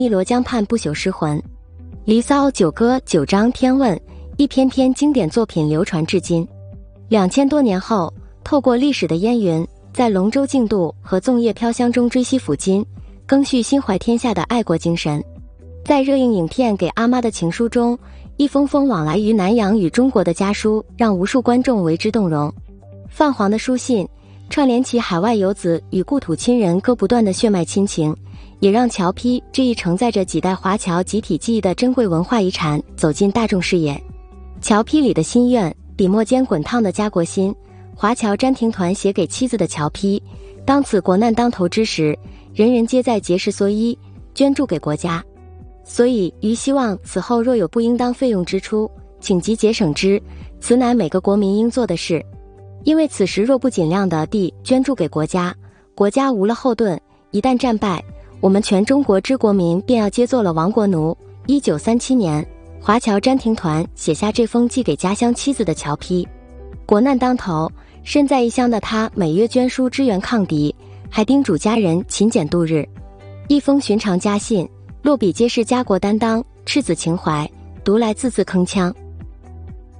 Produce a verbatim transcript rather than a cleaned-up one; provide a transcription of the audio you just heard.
汨罗江畔不朽诗魂，《离骚》九歌九章天问，一篇篇经典作品流传至今。两千多年后，透过历史的烟云，在龙舟竞渡和粽叶飘香中追惜抚今，更续心怀天下的爱国精神。在热映影片《给阿妈的情书》中，一封封往来于南洋与中国的家书，让无数观众为之动容。泛黄的书信串联起海外游子与故土亲人割不断的血脉亲情，也让侨批这一承载着几代华侨集体记忆的珍贵文化遗产走进大众视野。侨批里的心愿，笔墨间滚烫的家国心，华侨詹廷团写给妻子的侨批。当此国难当头之时，人人皆在节食缩衣，捐助给国家。所以余希望此后若有不应当费用支出，请即节省之，此乃每个国民应做的事。因为此时若不尽量的地捐助给国家，国家无了后盾，一旦战败，我们全中国之国民便要皆做了亡国奴。一九三七年，华侨詹廷团写下这封寄给家乡妻子的侨批。国难当头，身在异乡的他每月捐书支援抗敌，还叮嘱家人勤俭度日。一封寻常家信，落笔皆是家国担当、赤子情怀，读来字字铿锵。